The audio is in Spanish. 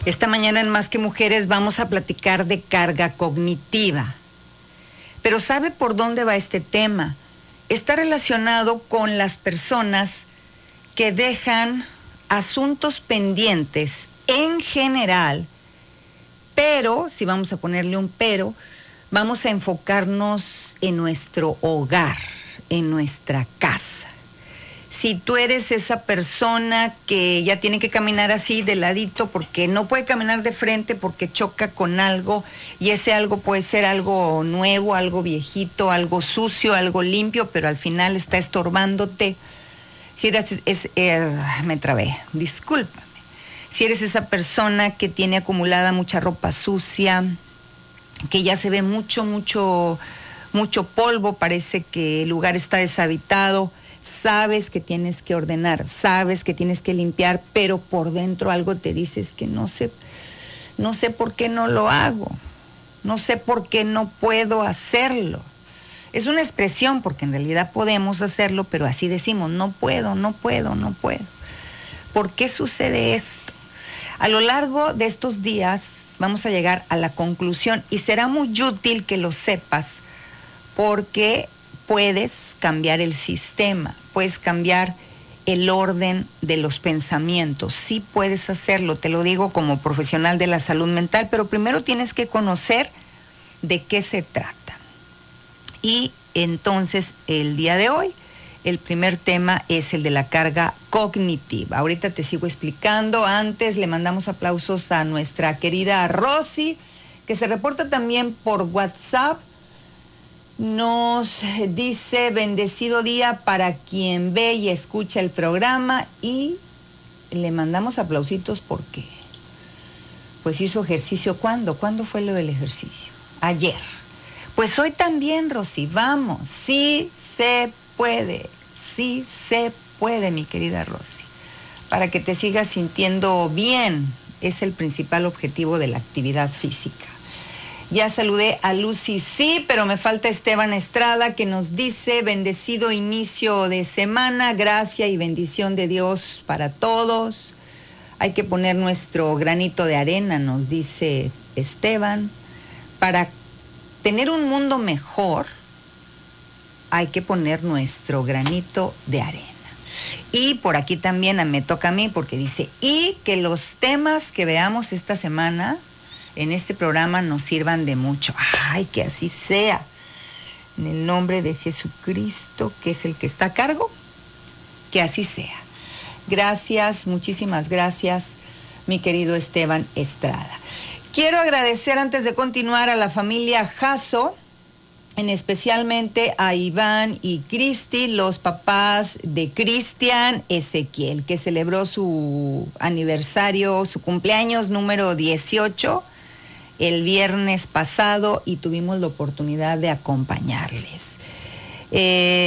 Esta mañana en Más que Mujeres vamos a platicar de carga cognitiva. Pero ¿sabe por dónde va este tema? Está relacionado con las personas que dejan asuntos pendientes en general, pero, si vamos a ponerle un pero, vamos a enfocarnos en nuestro hogar, en nuestra casa. Si tú eres esa persona que ya tiene que caminar así de ladito porque no puede caminar de frente porque choca con algo, y ese algo puede ser algo nuevo, algo viejito, algo sucio, algo limpio, pero al final está estorbándote. Si eres, me trabé, discúlpame. Si eres esa persona que tiene acumulada mucha ropa sucia, que ya se ve mucho polvo, parece que el lugar está deshabitado, sabes que tienes que ordenar, sabes que tienes que limpiar, pero por dentro algo te dices que no sé por qué no lo hago, no sé por qué no puedo hacerlo. Es una expresión porque en realidad podemos hacerlo, pero así decimos, no puedo. ¿Por qué sucede esto? A lo largo de estos días vamos a llegar a la conclusión, y será muy útil que lo sepas, porque puedes cambiar el sistema, puedes cambiar el orden de los pensamientos. Sí puedes hacerlo, te lo digo como profesional de la salud mental, pero primero tienes que conocer de qué se trata. Y entonces el día de hoy, el primer tema es el de la carga cognitiva. Ahorita te sigo explicando. Antes le mandamos aplausos a nuestra querida Rosy, que se reporta también por WhatsApp. Nos dice: bendecido día para quien ve y escucha el programa, y le mandamos aplausitos porque pues hizo ejercicio. ¿Cuándo fue lo del ejercicio? Ayer. Pues hoy también, Rosy, vamos, sí se puede, mi querida Rosy, para que te sigas sintiendo bien. Es el principal objetivo de la actividad física. Ya saludé a Lucy, sí, pero me falta Esteban Estrada, que nos dice: bendecido inicio de semana, gracia y bendición de Dios para todos. Hay que poner nuestro granito de arena, nos dice Esteban. Para tener un mundo mejor, hay que poner nuestro granito de arena. Y por aquí también me toca a mí, porque dice: y que los temas que veamos esta semana en este programa nos sirvan de mucho. Ay, que así sea. En el nombre de Jesucristo, que es el que está a cargo, que así sea. Gracias, muchísimas gracias, mi querido Esteban Estrada. Quiero agradecer, antes de continuar, a la familia Jasso, en especialmente a Iván y Cristi, los papás de Cristian Ezequiel, que celebró su aniversario, su cumpleaños número 18, el viernes pasado, y tuvimos la oportunidad de acompañarles.